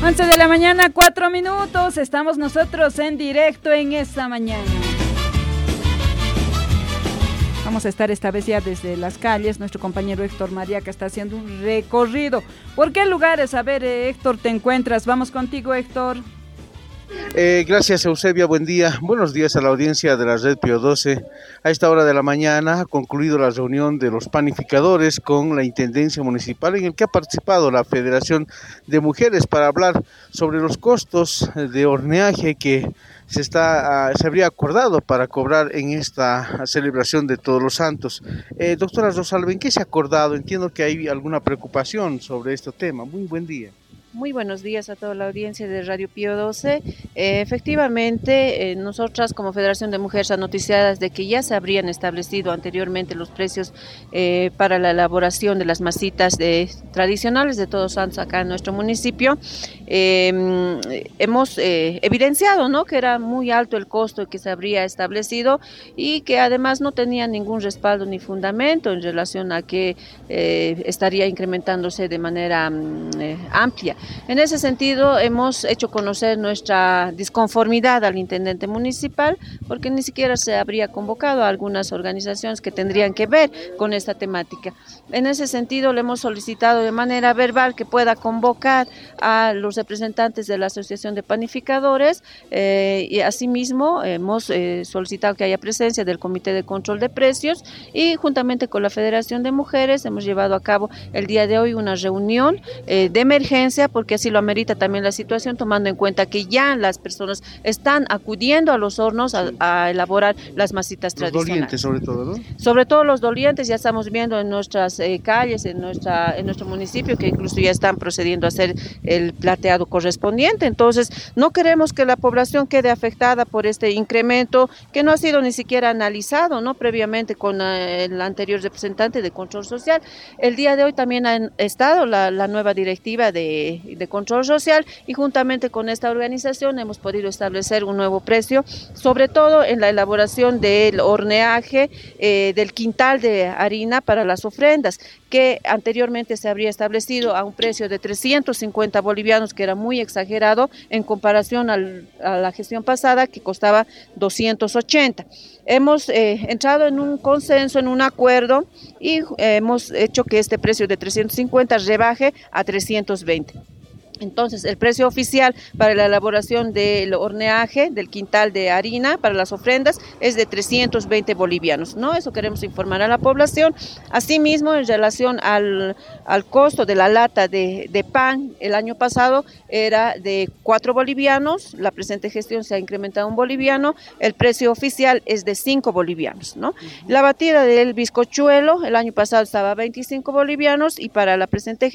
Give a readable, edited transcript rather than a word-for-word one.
11 de la mañana, 4 minutos. Estamos nosotros en directo en esta mañana. Vamos a estar esta vez ya desde las calles. Nuestro compañero Héctor Mariaca está haciendo un recorrido. ¿Por qué lugares? A ver, Héctor, te encuentras. Vamos contigo, Héctor. Gracias, Eusebia, buen día. Buenos días a la audiencia de la Red Pío 12. A esta hora de la mañana ha concluido la reunión de los panificadores con la Intendencia Municipal, en el que ha participado la Federación de Mujeres para hablar sobre los costos de horneaje que se habría acordado para cobrar en esta celebración de Todos los Santos. Doctora Rosalba, ¿en qué se ha acordado? Entiendo que hay alguna preocupación sobre este tema. Muy buen día. Muy buenos días a toda la audiencia de Radio Pío 12. Efectivamente, nosotras como Federación de Mujeres Anoticiadas de que ya se habrían establecido anteriormente los precios para la elaboración de las masitas tradicionales de Todos Santos acá en nuestro municipio. Hemos evidenciado, ¿no?, que era muy alto el costo que se habría establecido y que además no tenía ningún respaldo ni fundamento en relación a que estaría incrementándose de manera amplia. En ese sentido, hemos hecho conocer nuestra disconformidad al intendente municipal porque ni siquiera se habría convocado a algunas organizaciones que tendrían que ver con esta temática. En ese sentido, le hemos solicitado de manera verbal que pueda convocar a los representantes de la Asociación de Panificadores y asimismo hemos solicitado que haya presencia del Comité de Control de Precios y juntamente con la Federación de Mujeres hemos llevado a cabo el día de hoy una reunión de emergencia porque así lo amerita también la situación, tomando en cuenta que ya las personas están acudiendo a los hornos a elaborar las masitas tradicionales. Los dolientes sobre todo, ¿no? Sobre todo los dolientes, ya estamos viendo en nuestras calles, en nuestro municipio, que incluso ya están procediendo a hacer el plateado correspondiente. Entonces, no queremos que la población quede afectada por este incremento que no ha sido ni siquiera analizado, ¿no?, previamente con el anterior representante de Control Social. El día de hoy también ha estado la nueva directiva de Control Social y juntamente con esta organización hemos podido establecer un nuevo precio, sobre todo en la elaboración del horneaje del quintal de harina para las ofrendas, que anteriormente se habría establecido a un precio de 350 bolivianos, que era muy exagerado en comparación a la gestión pasada, que costaba 280. Hemos entrado en un consenso, en un acuerdo y hemos hecho que este precio de 350 rebaje a 320. Entonces, el precio oficial para la elaboración del horneaje del quintal de harina para las ofrendas es de 320 bolivianos, ¿no? Eso queremos informar a la población. Asimismo, en relación al costo de la lata de pan, el año pasado era de 4 bolivianos, la presente gestión se ha incrementado 1 boliviano, el precio oficial es de 5 bolivianos, ¿no? La batida del bizcochuelo, el año pasado estaba a 25 bolivianos y para la presente